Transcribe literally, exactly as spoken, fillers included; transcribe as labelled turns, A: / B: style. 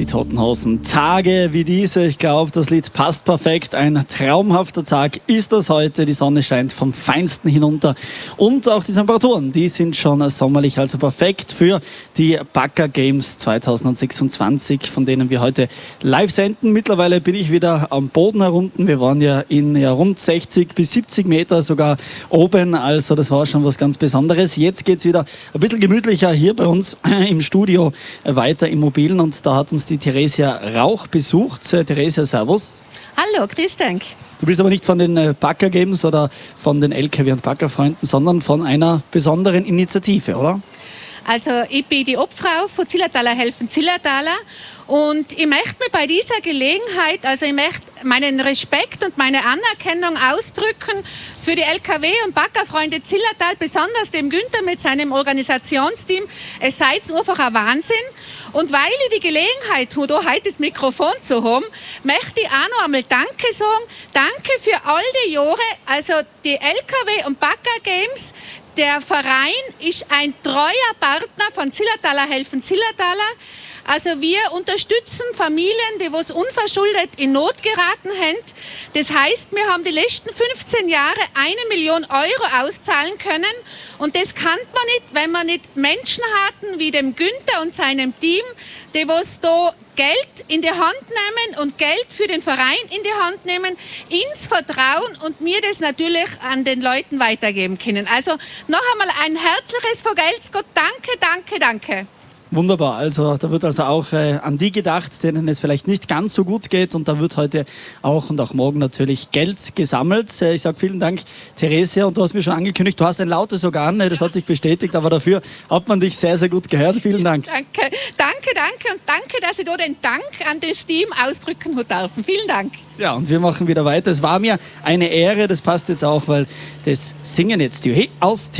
A: Die Toten Hosen. Tage wie diese, ich glaube, das Lied passt perfekt. Ein traumhafter Tag ist das heute. Die Sonne scheint vom Feinsten hinunter. Und auch die Temperaturen, die sind schon sommerlich, also perfekt für die Bagger Games zwanzig sechsundzwanzig, von denen wir heute live senden. Mittlerweile bin ich wieder am Boden herunten. Wir waren ja in ja, rund sechzig bis siebzig Meter sogar oben. Also das war schon was ganz Besonderes. Jetzt geht es wieder ein bisschen gemütlicher hier bei uns im Studio weiter im Mobilen. Und da hat uns die Theresia Rauch besucht. Äh, Theresia, servus.
B: Hallo, grüß dich.
A: Du bist aber nicht von den äh, Bagger Games oder von den L K W- und Baggerfreunden, sondern von einer besonderen Initiative, oder?
B: Also ich bin die Obfrau von Zillertaler helfen Zillertaler und ich möchte mir bei dieser Gelegenheit, also ich möchte meinen Respekt und meine Anerkennung ausdrücken für die L K W- und Baggerfreunde Zillertal, besonders dem Günther mit seinem Organisationsteam. Es seid einfach ein Wahnsinn. Und weil ich die Gelegenheit habe, da heute das Mikrofon zu haben, möchte ich auch noch einmal Danke sagen. Danke für all die Jahre, also die L K W- und Bagger Games. Der Verein ist ein treuer Partner von Zillertaler helfen Zillertaler. Also wir unterstützen Familien, die was unverschuldet in Not geraten haben. Das heißt, wir haben die letzten fünfzehn Jahre eine Million Euro auszahlen können. Und das kann man nicht, wenn man nicht Menschen hatten wie dem Günther und seinem Team, die was da Geld in die Hand nehmen und Geld für den Verein in die Hand nehmen, ins Vertrauen und mir das natürlich an den Leuten weitergeben können. Also noch einmal ein herzliches Vergelt's Gott. Danke, danke, danke.
A: Wunderbar, also da wird also auch äh, an die gedacht, denen es vielleicht nicht ganz so gut geht, und da wird heute auch und auch morgen natürlich Geld gesammelt. Äh, ich sage vielen Dank, Theresia, und du hast mir schon angekündigt, du hast ein lautes Organ, äh, das hat sich bestätigt, aber dafür hat man dich sehr, sehr gut gehört. Vielen Dank.
B: Danke, danke, danke und danke, dass ich da den Dank an das Team ausdrücken dürfen. Vielen Dank.
A: Ja, und wir machen wieder weiter. Es war mir eine Ehre, das passt jetzt auch, weil das singen jetzt die aus